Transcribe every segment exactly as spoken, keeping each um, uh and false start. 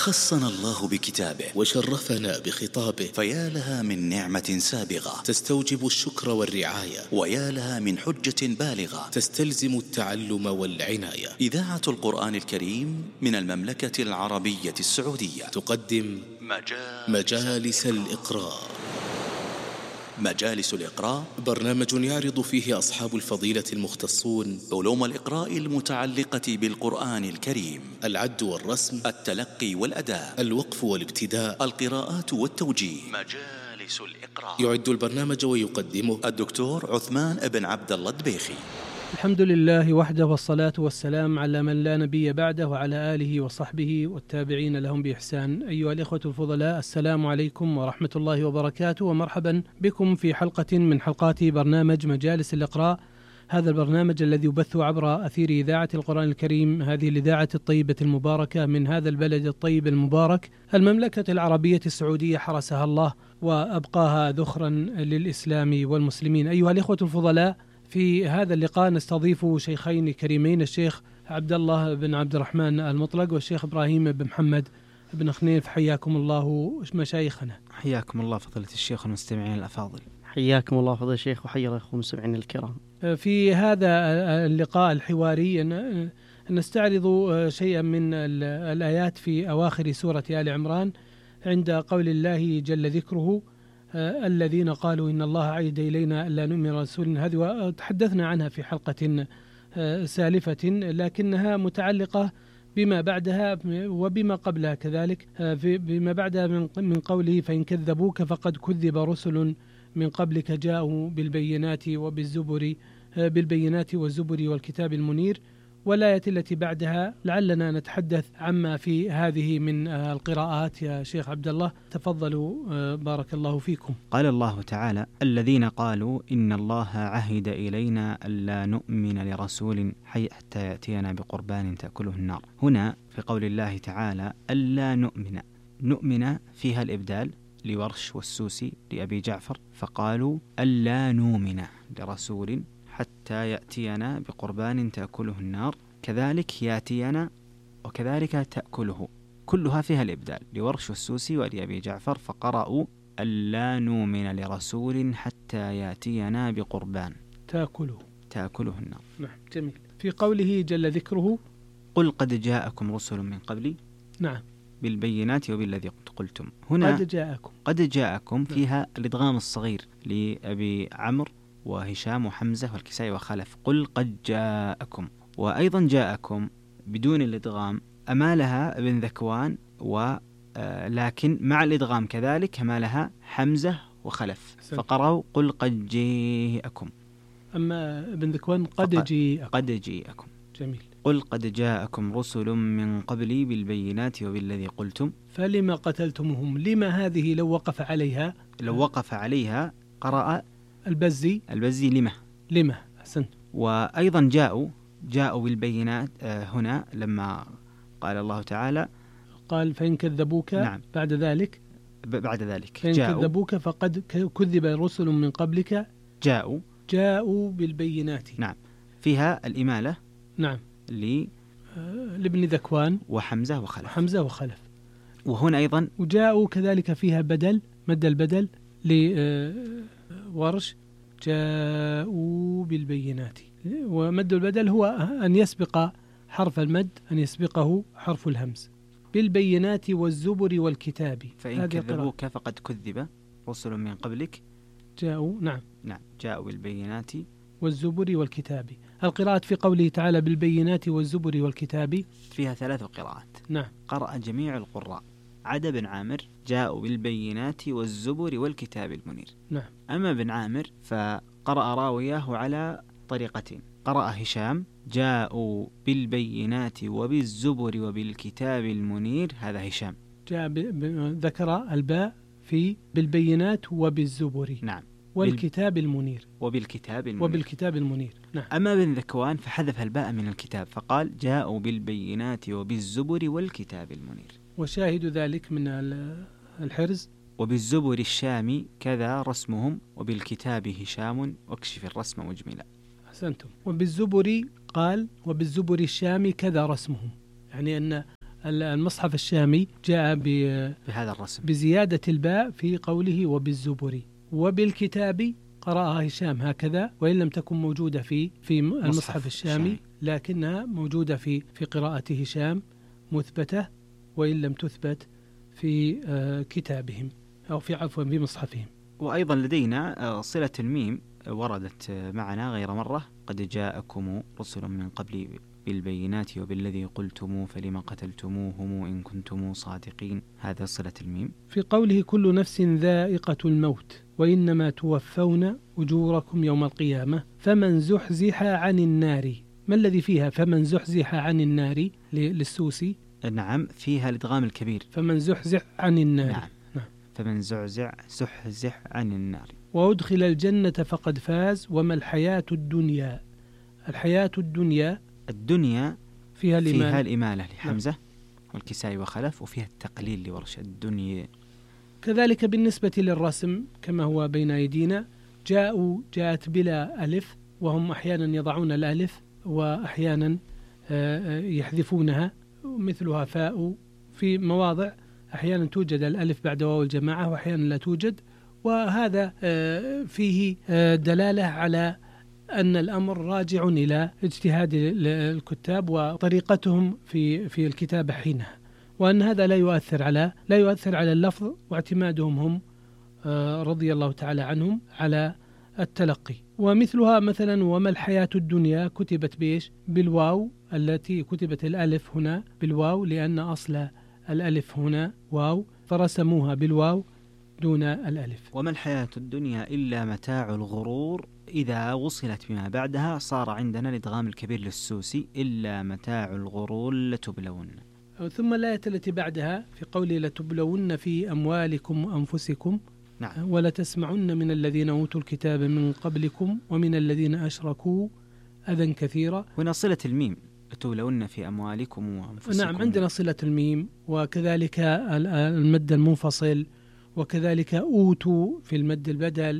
خصنا الله بكتابه وشرفنا بخطابه، فيا لها من نعمة سابغة تستوجب الشكر والرعاية، ويا لها من حجة بالغة تستلزم التعلم والعناية. إذاعة القرآن الكريم من المملكة العربية السعودية تقدم مجالس, مجالس الإقراء. مجالس الإقراء برنامج يعرض فيه أصحاب الفضيلة المختصون علوم الإقراء المتعلقة بالقرآن الكريم: العد والرسم، التلقي والأداء، الوقف والابتداء، القراءات والتوجيه. مجالس الإقراء. يعد البرنامج ويقدمه الدكتور عثمان بن عبد الله الدبيخي. الحمد لله وحده، والصلاة والسلام على من لا نبي بعده وعلى آله وصحبه والتابعين لهم بإحسان. أيها الإخوة الفضلاء، السلام عليكم ورحمة الله وبركاته، ومرحبا بكم في حلقة من حلقات برنامج مجالس الإقراء. هذا البرنامج الذي يبث عبر أثير إذاعة القرآن الكريم، هذه الإذاعة الطيبة المباركة من هذا البلد الطيب المبارك، المملكة العربية السعودية، حرسها الله وأبقاها ذخرا للإسلام والمسلمين. أيها الإخوة الفضلاء، في هذا اللقاء نستضيف شيخين كريمين، الشيخ عبد الله بن عبد الرحمن المطلق والشيخ إبراهيم بن محمد بن خنيف. حياكم الله مشايخنا. حياكم الله فضيلة الشيخ والمستمعين الأفاضل. حياكم الله فضيلة الشيخ وحيا الأخوة المستمعين الكرام. في هذا اللقاء الحواري نستعرض شيئا من الآيات في أواخر سورة آل عمران، عند قول الله جل ذكره: الذين قالوا إن الله عهد إلينا ألا نؤمن رسول. هذه وتحدثنا عنها في حلقة سالفة، لكنها متعلقة بما بعدها وبما قبلها كذلك. بما بعدها من قوله: فإن كذبوك فقد كذب رسل من قبلك جاءوا بالبينات وبالزبر بالبينات والزبر والكتاب المنير. والآية التي بعدها لعلنا نتحدث عما في هذه من القراءات. يا شيخ عبد الله تفضلوا بارك الله فيكم. قال الله تعالى: الذين قالوا إن الله عهد إلينا ألا نؤمن لرسول حتى يأتينا بقربان تأكله النار. هنا في قول الله تعالى ألا نؤمن، نؤمن فيها الإبدال لورش والسوسي لأبي جعفر، فقالوا ألا نؤمن لرسول حتى يأتينا بقربان تأكله النار، كذلك يأتينا وكذلك تأكله، كلها فيها الإبدال لورش والسوسي ولأبي جعفر، فقرأوا ألا نؤمن لرسول حتى يأتينا بقربان تأكله تأكله النار. نعم، جميل. في قوله جل ذكره: قل قد جاءكم رسل من قبلي نعم بالبينات وبالذي قلتم. هنا قد جاءكم قد جاءكم فيها الإدغام الصغير لأبي عمرو وهشام وحمزة والكسائي وخلف، قل قد جاءكم. وأيضا جاءكم بدون الإدغام أمالها ابن ذكوان، ولكن مع الإدغام كذلك أمالها حمزة وخلف، فقرأوا قل قد جاءكم. أما ابن ذكوان قد جاءكم. قد جاءكم جميل. قل قد جاءكم رسل من قبلي بالبينات وبالذي قلتم فلما قتلتمهم. لما هذه لو وقف عليها لو وقف عليها قرأ البزي البزي لما لما أحسنت. وأيضا جاءوا جاءوا بالبينات هنا لما قال الله تعالى قال فإن كذبوك. نعم. بعد ذلك بعد ذلك فإن كذبوك فقد كذب رسل من قبلك جاءوا جاءوا بالبينات. نعم، فيها الإمالة. نعم، لي لابن ذكوان وحمزة وخلف حمزة وخلف. وهنا أيضا وجاءوا كذلك فيها بدل، مد البدل لورش جاءوا بالبينات، ومد البدل هو أن يسبق حرف المد أن يسبقه حرف الهمز. بالبينات والزبر والكتاب. فإن كذبوك فقد كذب رسل من قبلك جاءوا. نعم نعم جاءوا بالبينات والزبر والكتاب. القراءة في قوله تعالى بالبينات والزبر والكتاب فيها ثلاث قراءات. نعم. قرأ جميع القراء عدا بن عامر: جاءوا بالبينات والزبر والكتاب المنير. نعم. أما بن عامر فقرأ راوياه على طريقتين: قرأ هشام: جاءوا بالبينات وبالزبر وبالكتاب المنير، هذا هشام. جاء ب... ب... ذكر الباء في بالبينات وبالزبر. نعم. والكتاب المنير وبالكتاب المنير وبالكتاب المنير. نعم. أما بن ذكوان فحذف الباء من الكتاب فقال: جاءوا بالبينات وبالزبر والكتاب المنير. وشاهد ذلك من الحرز: وبالزبر الشامي كذا رسمهم وبالكتاب هشام واكشف الرسم مجملا. أحسنتم. وبالزبر قال وبالزبر الشامي كذا رسمهم، يعني أن المصحف الشامي جاء بهذا الرسم بزيادة الباء في قوله وبالزبر. وبالكتاب قرأها هشام هكذا، وإن لم تكن موجودة في في المصحف الشامي الشامي. لكنها موجودة في في قراءة هشام مثبتة، وإن لم تثبت في كتابهم أو في عفوا في مصحفهم. وأيضا لدينا صلة الميم وردت معنا غير مرة: قد جاءكم رسل من قبل بالبينات وبالذي قلتم فلما قتلتموهم إن كنتم صادقين. هذا صلة الميم. في قوله كل نفس ذائقة الموت وإنما توفون أجوركم يوم القيامة فمن زحزح عن النار، ما الذي فيها فمن زحزح عن النار للسوسي؟ نعم، فيها الإدغام الكبير، فمن زحزح عن النار. نعم. نعم. فمن زحزح زحزح عن النار. وأدخل الجنة فقد فاز وما الحياة الدنيا. الحياة الدنيا الدنيا فيها الإمالة, فيها الإمالة لحمزة والكسائي وخلف، وفيها التقليل لورش الدنيا. كذلك بالنسبة للرسم كما هو بين أيدينا، جاءوا جاءت بلا ألف، وهم أحيانا يضعون الألف وأحيانا يحذفونها، مثلها فاء في مواضع أحيانا توجد الألف بعد واو الجماعة وأحيانا لا توجد، وهذا فيه دلالة على أن الأمر راجع إلى اجتهاد الكتاب وطريقتهم في في الكتابة حينها، وأن هذا لا يؤثر على لا يؤثر على اللفظ، واعتمادهم هم رضي الله تعالى عنهم على التلقي. ومثلها مثلا وما الحياة الدنيا كتبت بيش بالواو، التي كتبت الألف هنا بالواو لأن أصل الألف هنا واو، فرسموها بالواو دون الألف. وما الحياة الدنيا إلا متاع الغرور، إذا وصلت بما بعدها صار عندنا الإدغام الكبير للسوسي: إلا متاع الغرور لتبلون. ثم الآية التي بعدها في قوله لتبلون في أموالكم وأنفسكم، نعم. ولا تسمعن من الذين أوتوا الكتاب من قبلكم ومن الذين أشركوا أذى كثيرا. هنا صلة الميم لتبلون في أموالكم وأنفسكم. نعم، عندنا صلة الميم، وكذلك المد المنفصل، وكذلك أوتوا في المد البدل،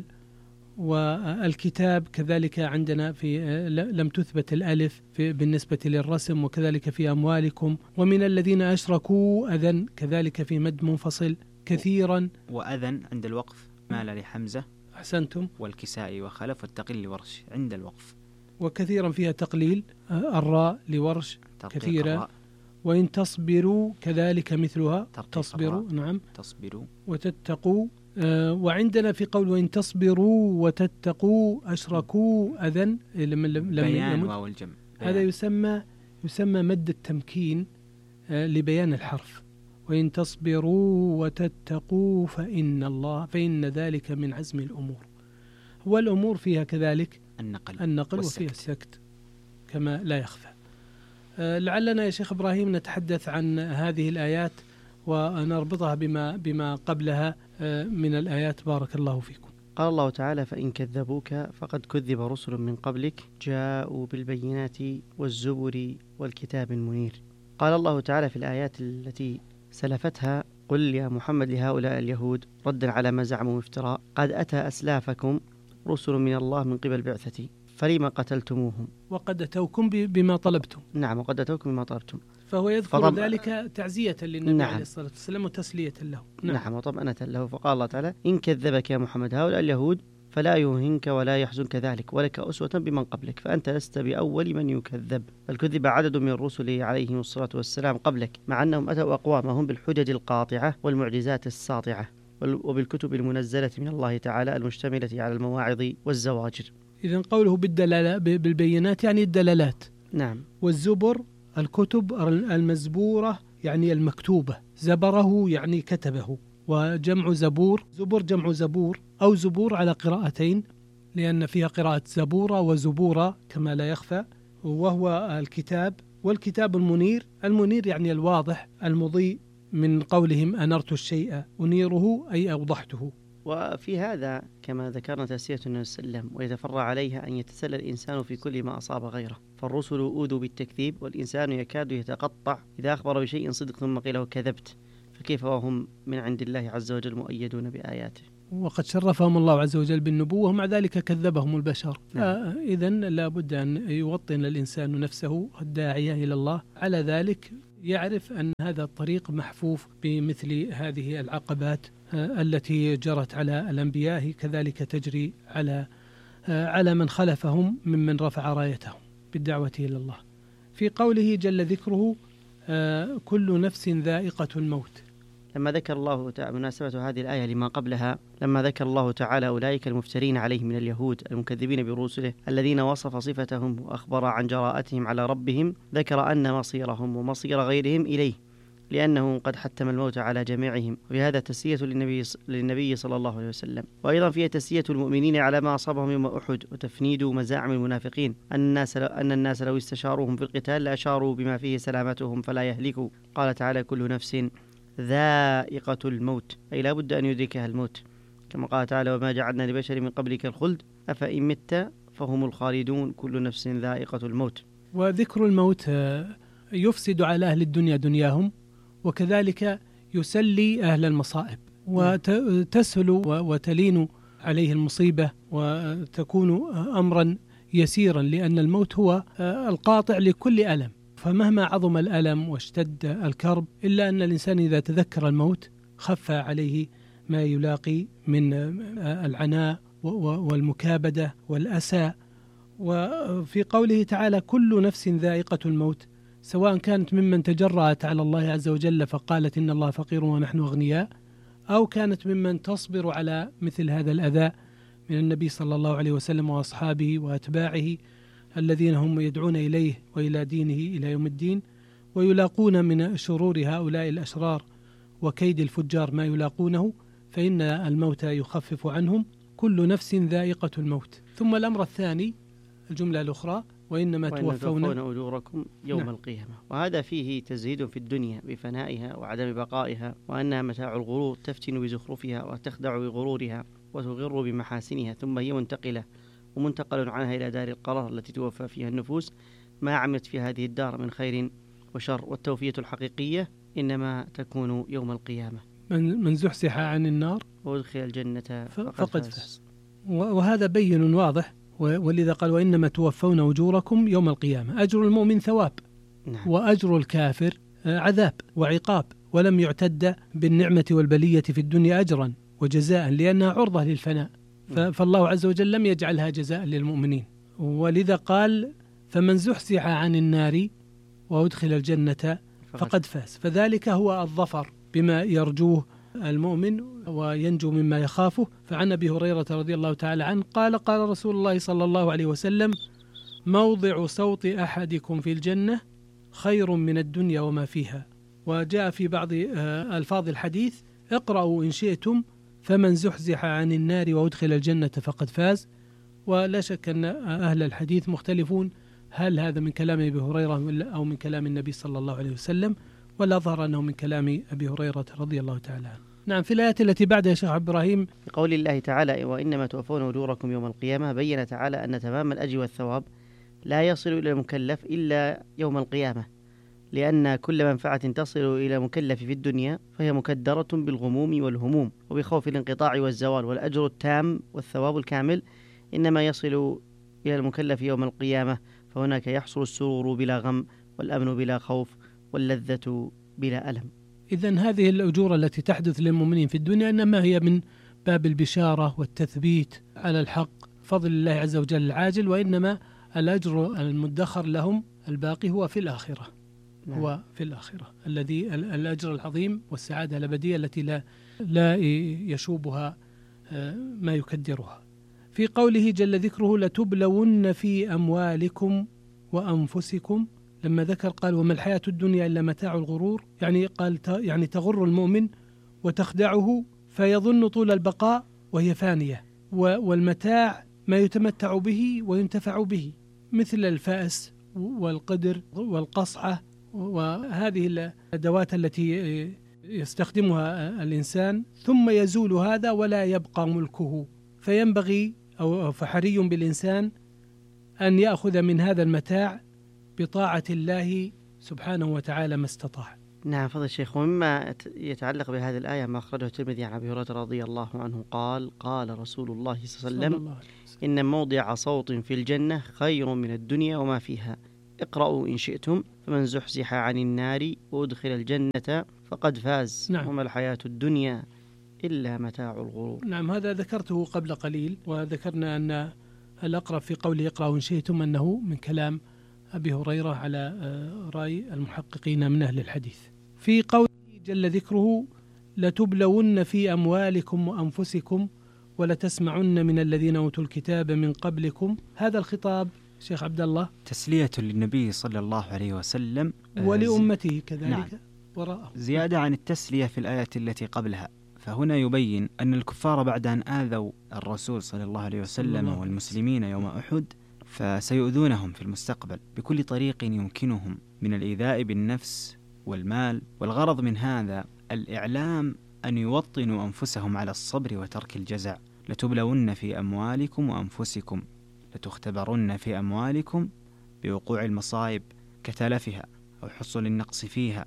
والكتاب كذلك عندنا في لم تثبت الألف في بالنسبة للرسم، وكذلك في أموالكم ومن الذين أشركوا أذى كذلك في مد منفصل كثيرا. وأذن عند الوقف مال لحمزة أحسنتم، والكسائي وخلف والتقليل لورش عند الوقف. وكثيرا فيها تقليل الراء لورش كثيرا الراء. وإن تصبروا كذلك مثلها تصبروا، نعم تصبروا وتتقوا. آه وعندنا في قول وإن تصبروا وتتقوا أشركوا أذن بيان واو الجمع، هذا يسمى يسمى مد التمكين آه لبيان الحرف. وإن تصبروا وتتقوا فإن الله فإن ذلك من عزم الأمور. والأمور فيها كذلك النقل, النقل وفيها السكت كما لا يخفى. آه لعلنا يا شيخ إبراهيم نتحدث عن هذه الآيات ونربطها بما بما قبلها من الآيات. بارك الله فيكم. قال الله تعالى فإن كذبوك فقد كذب رسل من قبلك جاءوا بالبينات والزبر والكتاب المنير. قال الله تعالى في الآيات التي سلفتها قل يا محمد لهؤلاء اليهود ردا على ما زعموا افتراء قد أتى أسلافكم رسل من الله من قبل بعثتي فلما قتلتموهم. وقد أتوكم بما طلبتم. نعم، وقد أتوكم بما طلبتم. فهو يذكر فضم... ذلك تعزية للنبي نعم. عليه الصلاة والسلام وتسلية له. نعم, نعم وطمأنة له. فقال الله تعالى إن كذبك يا محمد هؤلاء اليهود فلا يهنك ولا يحزنك ذلك ولك أسوة بمن قبلك فأنت لست بأول من يكذب، بل كذب عدد من الرسل عليهم الصلاة والسلام قبلك مع أنهم أتوا أقوامهم بالحجج القاطعة والمعجزات الساطعة وبالكتب المنزلة من الله تعالى المشتملة على المواعظ والزواجر. إذن قوله بالدلالة بالبينات يعني الدلالات. نعم. والزبر الكتب المزبورة يعني المكتوبة، زبره يعني كتبه، وجمع زبور زبور جمع زبور أو زبور على قراءتين لأن فيها قراءة زبورة وزبورة كما لا يخفى، وهو الكتاب. والكتاب المنير، المنير يعني الواضح المضيء، من قولهم أنرت الشيء أنيره أي أوضحته. وفي هذا كما ذكرنا تسلية النبي صلى الله عليه وسلم ويتفرع عليها أن يتسلى الإنسان في كل ما أصاب غيره، فالرسل أوذوا بالتكذيب والإنسان يكاد يتقطع إذا أخبر بشيء صدق ثم قيل له كذبت، فكيف وهم من عند الله عز وجل مؤيدون بآياته. وقد شرفهم الله عز وجل بالنبوة ومع ذلك كذبهم البشر. نعم. إذن لا بد أن يوطن الإنسان نفسه الداعية إلى الله على ذلك يعرف أن هذا الطريق محفوف بمثل هذه العقبات التي جرت على الأنبياء، كذلك تجري على على من خلفهم ممن رفع رايتهم بالدعوة إلى الله. في قوله جل ذكره كل نفس ذائقة الموت، لما ذكر الله تعالى مناسبة هذه الآية لما قبلها، لما ذكر الله تعالى أولئك المفترين عليه من اليهود المكذبين برسله الذين وصف صفتهم وأخبر عن جراءتهم على ربهم، ذكر أن مصيرهم ومصير غيرهم إليه، لأنه قد حتم الموت على جميعهم. وفي هذا تسلية للنبي, للنبي صلى الله عليه وسلم، وأيضا فيها تسلية المؤمنين على ما أصابهم يوم أحد، وتفنيد مزاعم المنافقين أن الناس, أن الناس لو استشاروهم في القتال لأشاروا بما فيه سلامتهم فلا يهلكوا. قال تعالى كل نفس ذائقة الموت، أي لا بد أن يدركها الموت، كما قال تعالى وما جعلنا لبشر من قبلك الخلد أفإن مت فهم الخالدون كل نفس ذائقة الموت. وذكر الموت يفسد على أهل الدنيا دنياهم، وكذلك يسلي أهل المصائب، وتسهل وتلين عليه المصيبة وتكون أمرا يسيرا، لأن الموت هو القاطع لكل ألم. فمهما عظم الألم واشتد الكرب إلا أن الإنسان إذا تذكر الموت خف عليه ما يلاقي من العناء والمكابدة والأسى. وفي قوله تعالى كل نفس ذائقة الموت، سواء كانت ممن تجرأت على الله عز وجل فقالت إن الله فقير ونحن أغنياء، أو كانت ممن تصبر على مثل هذا الأذى من النبي صلى الله عليه وسلم وأصحابه وأتباعه الذين هم يدعون إليه وإلى دينه إلى يوم الدين، ويلاقون من شرور هؤلاء الأشرار وكيد الفجار ما يلاقونه، فإن الموت يخفف عنهم. كل نفس ذائقة الموت. ثم الأمر الثاني الجملة الأخرى وإنما توفون أجوركم يوم نعم. القيامة. وهذا فيه تزهيد في الدنيا بفنائها وعدم بقائها، وأنها متاع الغرور تفتن بزخرفها وتخدع بغرورها وتغر بمحاسنها، ثم هي منتقلة ومنتقل عنها إلى دار القرار التي توفى فيها النفوس ما عملت في هذه الدار من خير وشر. والتوفية الحقيقية إنما تكون يوم القيامة. من, من زحزح عن النار وادخل الجنة فقد, فقد فاز. وهذا بين واضح، ولذا قال وإنما توفون أجوركم يوم القيامة. أجر المؤمن ثواب نعم. وأجر الكافر عذاب وعقاب، ولم يعتد بالنعمة والبلية في الدنيا أجرا وجزاء لأنها عرضة للفناء، فالله عز وجل لم يجعلها جزاء للمؤمنين. ولذا قال فمن زحزح عن النار وأدخل الجنة فقد فاز، فذلك هو الظفر بما يرجوه المؤمن وينجو مما يخافه. فعن أبي هريرة رضي الله تعالى عنه قال قال رسول الله صلى الله عليه وسلم موضع صوت أحدكم في الجنة خير من الدنيا وما فيها. وجاء في بعض ألفاظ الحديث اقرأوا إن شئتم فمن زحزح عن النار وأدخل الجنة فقد فاز. ولا شك أن أهل الحديث مختلفون هل هذا من كلام أبي هريرة أو من كلام النبي صلى الله عليه وسلم، ولا ظهر أنه من كلام أبي هريرة رضي الله تعالى عنه. نعم. في الآيات التي بعدها شيخ إبراهيم بقول الله تعالى وإنما توفون أجوركم يوم القيامة، بين تعالى أن تمام الأجر والثواب لا يصل إلى المكلف إلا يوم القيامة، لأن كل منفعة تصل إلى مكلف في الدنيا فهي مكدرة بالغموم والهموم وبخوف الانقطاع والزوال، والأجر التام والثواب الكامل إنما يصل إلى المكلف يوم القيامة، فهناك يحصل السرور بلا غم والأمن بلا خوف واللذة بلا ألم. إذن هذه الأجور التي تحدث للمؤمنين في الدنيا إنما هي من باب البشارة والتثبيت على الحق فضل الله عز وجل العاجل، وإنما الأجر المدخر لهم الباقي هو في الآخرة. نعم. هو في الآخرة الذي الأجر العظيم والسعادة الأبدية التي لا لا يشوبها ما يكدرها. في قوله جل ذكره لتبلون في أموالكم وأنفسكم، لما ذكر قال وما الحياة الدنيا إلا متاع الغرور، يعني قال يعني تغر المؤمن وتخدعه فيظن طول البقاء وهي فانية، والمتاع ما يتمتع به وينتفع به مثل الفأس والقدر والقصعة، وهذه الأدوات التي يستخدمها الإنسان، ثم يزول هذا ولا يبقى ملكه. فينبغي أو فحري بالإنسان أن يأخذ من هذا المتاع بطاعة الله سبحانه وتعالى ما استطاع. نعم فضل الشيخ. ومما يتعلق بهذه الآية ما أخرجه الترمذي عن أبي هريرة رضي الله عنه قال قال رسول الله صلى الله عليه وسلم إن موضع صوت في الجنة خير من الدنيا وما فيها، اقرأوا إن شئتم فمن زحزح عن النار وأدخل الجنة فقد فاز. نعم. وما الحياة الدنيا إلا متاع الغرور. نعم، هذا ذكرته قبل قليل، وذكرنا أن الأقرب في قوله اقرأوا إن شئتم أنه من كلام أبي هريرة على رأي المحققين من أهل الحديث. في قوله جل ذكره لتبلون في أموالكم وأنفسكم ولتسمعن من الذين أوتوا الكتاب من قبلكم، هذا الخطاب شيخ عبد الله تسلية للنبي صلى الله عليه وسلم ولأمته كذلك. نعم. وراءه زيادة عن التسلية في الآية التي قبلها. فهنا يبين أن الكفار بعد أن آذوا الرسول صلى الله عليه وسلم والمسلمين يوم أحد فسيؤذونهم في المستقبل بكل طريق يمكنهم من الإيذاء بالنفس والمال. والغرض من هذا الإعلام أن يوطنوا أنفسهم على الصبر وترك الجزع. لتبلون في أموالكم وأنفسكم، لتختبرن في أموالكم بوقوع المصائب كتلفها أو حصول النقص فيها،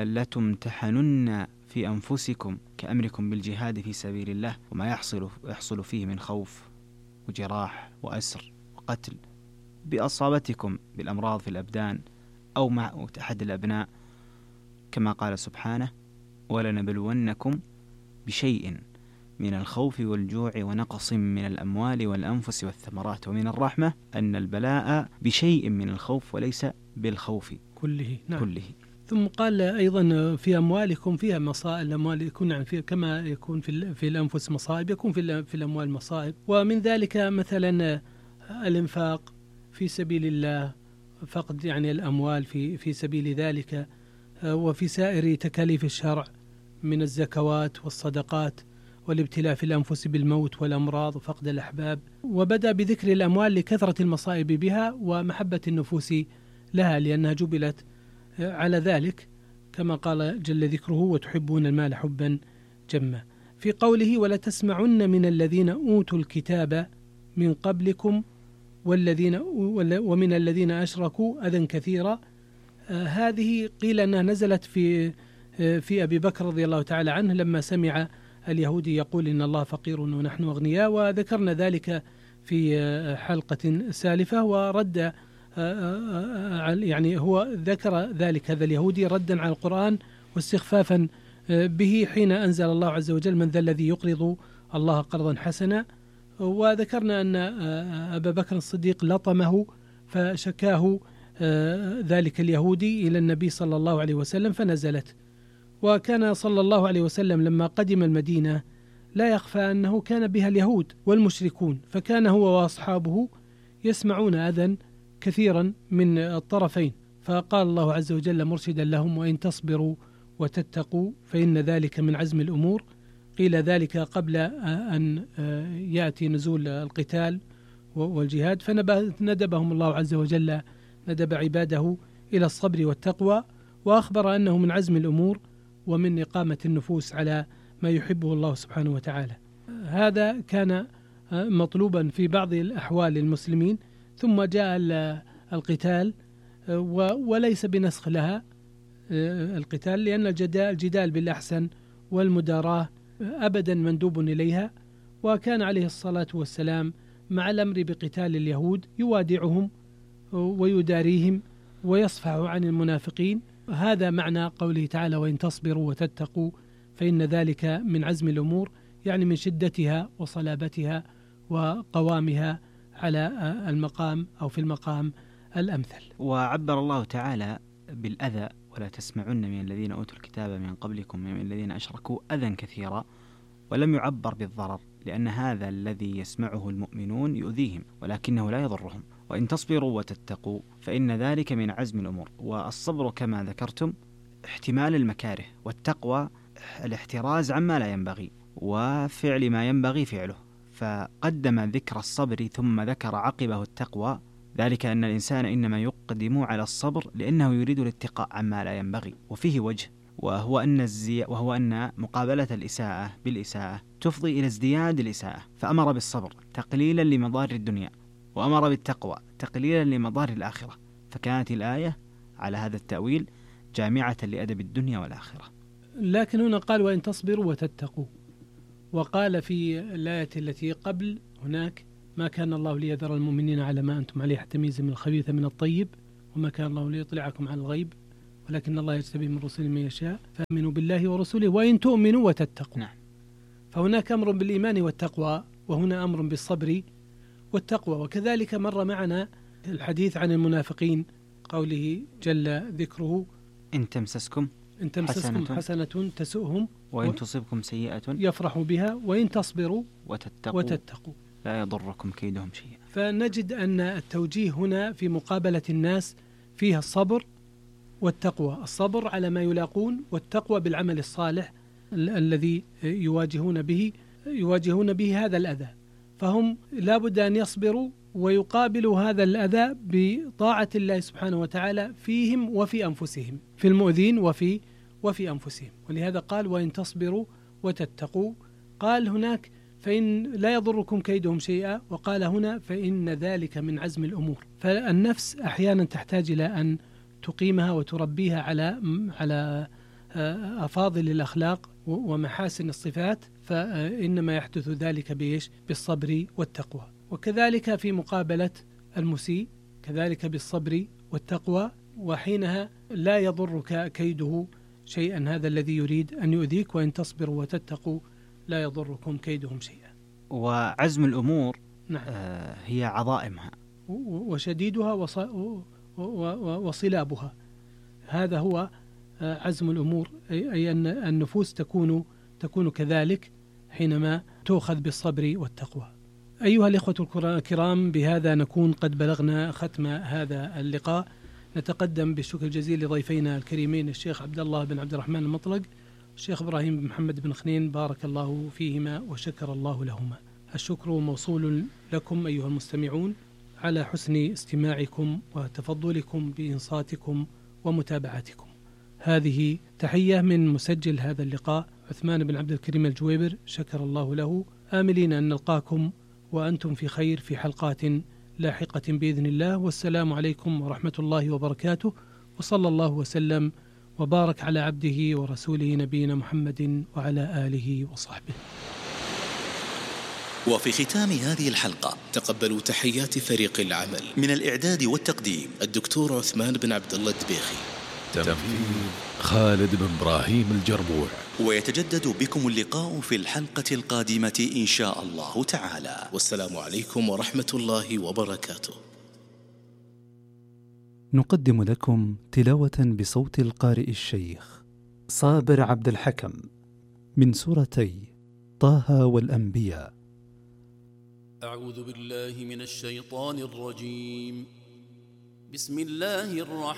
ولتمتحنن في أنفسكم كأمركم بالجهاد في سبيل الله وما يحصل, يحصل فيه من خوف وجراح وأسر وقتل، بأصابتكم بالأمراض في الأبدان أو مع أحد الأبناء، كما قال سبحانه ولنبلونكم بشيء من الخوف والجوع ونقص من الأموال والأنفس والثمرات. ومن الرحمة أن البلاء بشيء من الخوف وليس بالخوف كله. نعم. كله. ثم قال أيضا في أموالكم فيها مصائب، الأموال يكون يعني في كما يكون في في الأنفس مصائب يكون في في الأموال مصائب، ومن ذلك مثلا الإنفاق في سبيل الله، فقد يعني الأموال في في سبيل ذلك، وفي سائر تكاليف الشرع من الزكوات والصدقات، والابتلاء في الأنفس بالموت والأمراض وفقد الأحباب. وبدأ بذكر الأموال لكثرة المصائب بها ومحبة النفوس لها لأنها جبلت على ذلك، كما قال جل ذكره وتحبون المال حبا جما. في قوله ولتسمعن من الذين أوتوا الكتاب من قبلكم والذين ومن الذين أشركوا أذى كثيرا، آه هذه قيل أنها نزلت في آه في أبي بكر رضي الله تعالى عنه لما سمع اليهودي يقول إن الله فقير ونحن أغنياء، وذكرنا ذلك في آه حلقة سالفة، ورد يعني هو ذكر ذلك هذا اليهودي ردا على القرآن واستخفافا به حين أنزل الله عز وجل من ذا الذي يقرض الله قرضا حسنا. وذكرنا أن أبا بكر الصديق لطمه فشكاه ذلك اليهودي إلى النبي صلى الله عليه وسلم فنزلت. وكان صلى الله عليه وسلم لما قدم المدينة لا يخفى أنه كان بها اليهود والمشركون، فكان هو وأصحابه يسمعون أذى كثيرا من الطرفين، فقال الله عز وجل مرشدا لهم وإن تصبروا وتتقوا فإن ذلك من عزم الأمور. قيل ذلك قبل أن يأتي نزول القتال والجهاد، فندبهم الله عز وجل ندب عباده إلى الصبر والتقوى، وأخبر أنه من عزم الأمور ومن إقامة النفوس على ما يحبه الله سبحانه وتعالى. هذا كان مطلوبا في بعض الأحوال المسلمين، ثم جاء القتال وليس بنسخ لها القتال، لأن الجدال بالأحسن والمداراة أبدا مندوب إليها، وكان عليه الصلاة والسلام مع الأمر بقتال اليهود يوادعهم ويداريهم ويصفح عن المنافقين. هذا معنى قوله تعالى وإن تصبروا وتتقوا فإن ذلك من عزم الأمور، يعني من شدتها وصلابتها وقوامها على المقام أو في المقام الأمثل. وعبر الله تعالى بالأذى ولا تسمعن من الذين أوتوا الكتاب من قبلكم من الذين أشركوا أذى كثيرا، ولم يعبر بالضرر، لأن هذا الذي يسمعه المؤمنون يؤذيهم ولكنه لا يضرهم. وإن تصبروا وتتقوا فإن ذلك من عزم الأمور. والصبر كما ذكرتم احتمال المكاره، والتقوى الاحتراز عما لا ينبغي وفعل ما ينبغي فعله. فقدم ذكر الصبر ثم ذكر عقبه التقوى، ذلك أن الإنسان إنما يقدم على الصبر لأنه يريد الاتقاء عما لا ينبغي. وفيه وجه، وهو أن الزي... وهو أن مقابلة الإساءة بالإساءة تفضي إلى ازدياد الإساءة، فأمر بالصبر تقليلا لمضار الدنيا، وأمر بالتقوى تقليلا لمضار الآخرة، فكانت الآية على هذا التأويل جامعة لأدب الدنيا والآخرة. لكن هنا قال وإن تصبروا وتتقوا، وقال في الآية التي قبل هناك ما كان الله ليذر المؤمنين على ما أنتم عليه حتى يميز من الخبيث من الطيب، وما كان الله ليطلعكم على الغيب ولكن الله يجتبي من رسله من يشاء فآمنوا بالله ورسوله وإن تؤمنوا وتتقوا. نعم. فهناك أمر بالإيمان والتقوى وهنا أمر بالصبر والتقوى. وكذلك مر معنا الحديث عن المنافقين قوله جل ذكره إن تمسسكم إن تمسسكم حسنة, حسنة تسؤهم وإن تصبكم سيئة يفرحوا بها وإن تصبروا وتتقوا, وتتقوا لا يضركم كيدهم شيئا. فنجد أن التوجيه هنا في مقابلة الناس فيها الصبر والتقوى، الصبر على ما يلاقون والتقوى بالعمل الصالح ال- الذي يواجهون به يواجهون به هذا الأذى. فهم لا بد أن يصبروا ويقابلوا هذا الأذى بطاعة الله سبحانه وتعالى فيهم وفي أنفسهم، في المؤذين وفي وفي أنفسهم. ولهذا قال وإن تصبروا وتتقوا، قال هناك فإن لا يضركم كيدهم شيئا، وقال هنا فإن ذلك من عزم الأمور. فالنفس أحيانا تحتاج إلى أن تقيمها وتربيها على على أفاضل الأخلاق ومحاسن الصفات، فإنما يحدث ذلك بإيش؟ بالصبر والتقوى. وكذلك في مقابلة المسيء كذلك بالصبر والتقوى، وحينها لا يضرك كيده شيئا هذا الذي يريد أن يؤذيك، وإن تصبروا وتتقوا لا يضركم كيدهم شيئا. وعزم الأمور نعم. آه هي عظائمها وشديدها وص... وصلابها، هذا هو عزم الأمور، أي أن النفوس تكون تكون كذلك حينما تؤخذ بالصبر والتقوى. أيها الإخوة الكرام، بهذا نكون قد بلغنا ختم هذا اللقاء. نتقدم بالشكر الجزيل لضيفينا الكريمين الشيخ عبد الله بن عبد الرحمن المطلق والشيخ إبراهيم بن محمد بن خنين، بارك الله فيهما وشكر الله لهما. الشكر موصول لكم أيها المستمعون على حسن استماعكم وتفضلكم بإنصاتكم ومتابعتكم. هذه تحية من مسجل هذا اللقاء عثمان بن عبد الكريم الجويبر، شكر الله له، آملين أن نلقاكم وأنتم في خير في حلقات لاحقة بإذن الله. والسلام عليكم ورحمة الله وبركاته، وصلى الله وسلم وبارك على عبده ورسوله نبينا محمد وعلى آله وصحبه. وفي ختام هذه الحلقة تقبلوا تحيات فريق العمل من الإعداد والتقديم الدكتور عثمان بن عبد الله الدبيخي، تنفيذ خالد بن إبراهيم الجربوع. ويتجدد بكم اللقاء في الحلقة القادمة إن شاء الله تعالى. والسلام عليكم ورحمة الله وبركاته. نقدم لكم تلاوة بصوت القارئ الشيخ صابر عبد الحكم من سورتي طه والأنبياء. أعوذ بالله من الشيطان الرجيم. بسم الله الرحمن